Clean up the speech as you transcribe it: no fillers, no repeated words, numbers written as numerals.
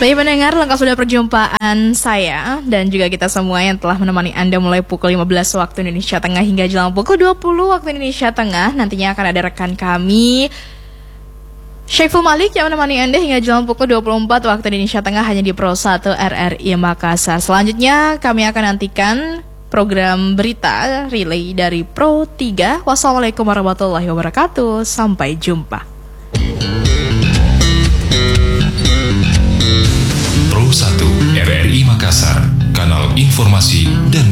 Baik pendengar, lengkap sudah perjumpaan saya dan juga kita semua yang telah menemani Anda mulai pukul 15 waktu Indonesia Tengah hingga jelang pukul 20 waktu Indonesia Tengah. Nantinya akan ada rekan kami Syaiful Malik yang menemani Anda hingga jelang pukul 24 waktu Indonesia Tengah hanya di Pro 1 RRI Makassar. Selanjutnya kami akan nantikan program berita relay dari Pro 3. Wassalamualaikum warahmatullahi wabarakatuh. Sampai jumpa. Pro 1 RRI Makassar, kanal informasi dan